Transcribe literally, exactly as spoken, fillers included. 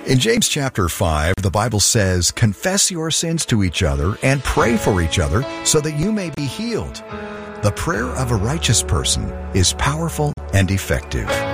In James chapter five, the Bible says, "Confess your sins to each other and pray for each other so that you may be healed." The prayer of a righteous person is powerful and effective.